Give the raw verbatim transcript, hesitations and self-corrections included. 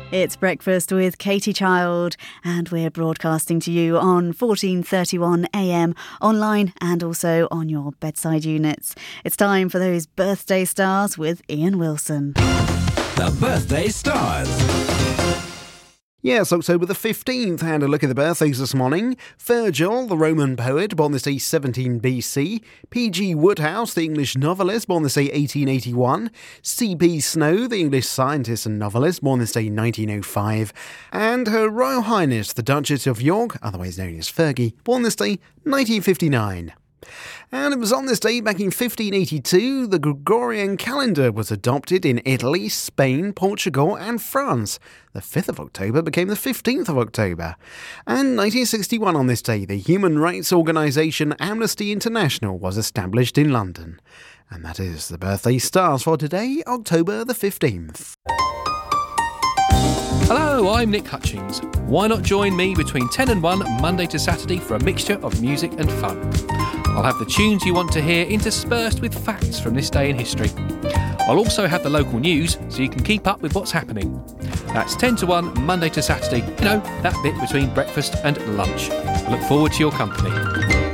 It's Breakfast with Katie Child, and we're broadcasting to you on fourteen thirty-one A M, online and also on your bedside units. It's time for those birthday stars with Ian Wilson. The Birthday Stars. Yes, October the fifteenth, and a look at the birthdays this morning. Virgil, the Roman poet, born this day seventeen B C. P G Wodehouse, the English novelist, born this day eighteen eighty-one. C P Snow, the English scientist and novelist, born this day nineteen oh five. And Her Royal Highness, the Duchess of York, otherwise known as Fergie, born this day nineteen fifty-nine. And it was on this day back in fifteen eighty-two the Gregorian calendar was adopted in Italy, Spain, Portugal and France. The fifth of October became the fifteenth of October. And nineteen sixty-one on this day, the human rights organisation Amnesty International was established in London. And that is the birthday stars for today, October the fifteenth. Hello, I'm Nick Hutchings. Why not join me between ten and one Monday to Saturday for a mixture of music and fun? I'll have the tunes you want to hear interspersed with facts from this day in history. I'll also have the local news so you can keep up with what's happening. That's ten to one Monday to Saturday, you know, that bit between breakfast and lunch. I look forward to your company.